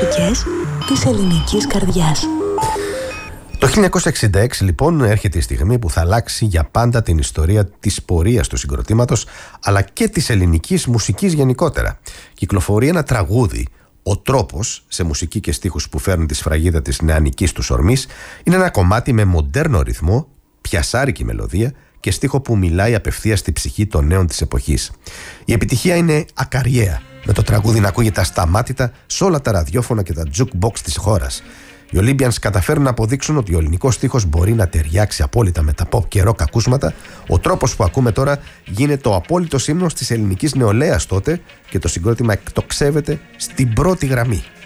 μουσικές της ελληνικής καρδιάς. Το 1966 λοιπόν έρχεται η στιγμή που θα αλλάξει για πάντα την ιστορία της πορείας του συγκροτήματος, αλλά και της ελληνικής μουσικής γενικότερα. Κυκλοφορεί ένα τραγούδι, «Ο τρόπος», σε μουσική και στίχους που φέρνουν τη σφραγίδα της νεανικής τους ορμής. Είναι ένα κομμάτι με μοντέρνο ρυθμό, πιασάρικη μελωδία και στίχο που μιλάει απευθείας στη ψυχή των νέων της εποχής. Η επιτυχία είναι ακαριαία, με το τραγούδι να ακούγεται ασταμάτητα σε όλα τα ραδιόφωνα και τα jukebox της χώρας. Οι Olympians καταφέρουν να αποδείξουν ότι ο ελληνικός στίχος μπορεί να ταιριάξει απόλυτα με τα pop και rock ακούσματα. Ο τρόπος που ακούμε τώρα γίνεται ο απόλυτος ύμνος της ελληνικής νεολαίας τότε και το συγκρότημα εκτοξεύεται στην πρώτη γραμμή.